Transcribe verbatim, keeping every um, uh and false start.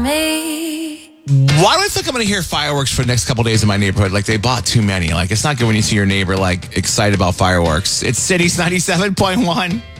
me. Why do I think I'm going to hear fireworks for the next couple days in my neighborhood? Like, they bought too many. Like, it's not good when you see your neighbor, like, excited about fireworks. It's Cities ninety-seven point one.